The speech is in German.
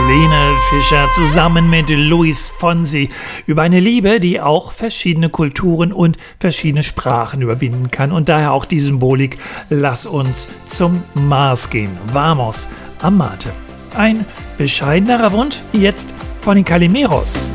Helene Fischer zusammen mit Luis Fonsi über eine Liebe, die auch verschiedene Kulturen und verschiedene Sprachen überwinden kann. Und daher auch die Symbolik, lass uns zum Mars gehen. Vamos, Amate. Ein bescheidenerer Wunsch jetzt von den Calimeros.